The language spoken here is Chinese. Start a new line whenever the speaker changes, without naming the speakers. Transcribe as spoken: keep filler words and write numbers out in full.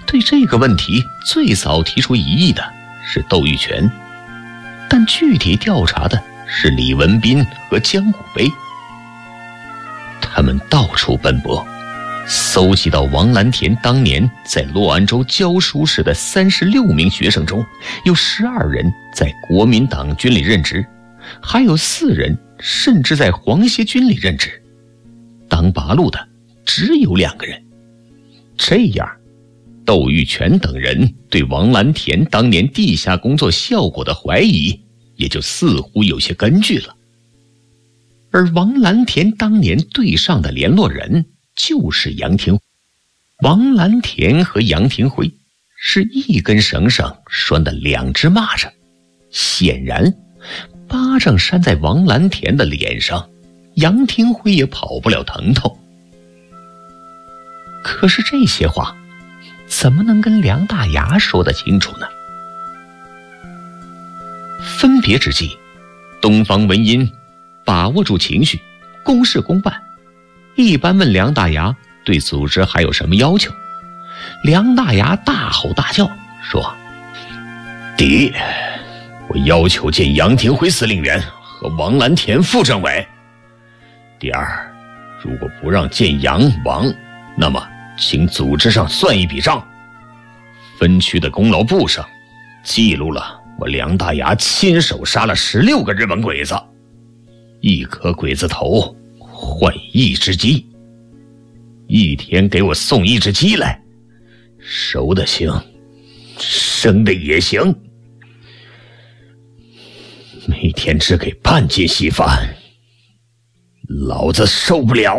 对这个问题最早提出疑义的是窦玉泉，但具体调查的是李文斌和江古碑。他们到处奔波，搜集到王蓝田当年在洛安州教书时的三十六名学生中，有十二人在国民党军里任职，还有四人甚至在皇协军里任职，当八路的只有两个人。这样，窦玉泉等人对王蓝田当年地下工作效果的怀疑也就似乎有些根据了。而王蓝田当年对上的联络人就是杨廷辉，王蓝田和杨廷辉是一根绳上拴的两只蚂蚱，显然巴掌扇在王蓝田的脸上，杨廷辉也跑不了疼痛。可是这些话怎么能跟梁大牙说得清楚呢？分别之际，东方文音把握住情绪，公事公办，一般问梁大牙对组织还有什么要求。梁大牙大吼大叫说：第一，我要求见杨廷辉司令员和王蓝田副政委。第二，如果不让见杨王，那么请组织上算一笔账。分区的功劳簿上记录了我梁大牙亲手杀了十六个日本鬼子，一颗鬼子头换一只鸡，一天给我送一只鸡来，熟的行，生的也行，每天只给半斤稀饭，老子受不了。